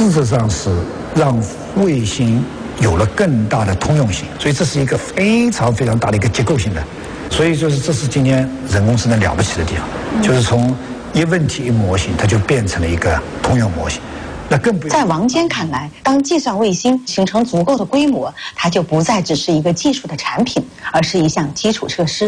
事实上是让卫星有了更大的通用性，所以这是一个非常非常大的一个结构性的，所以就是这是今天人工智能了不起的地方，就是从一问题一模型，它就变成了一个通用模型。那更不在王坚看来，当计算卫星形成足够的规模，它就不再只是一个技术的产品，而是一项基础设施。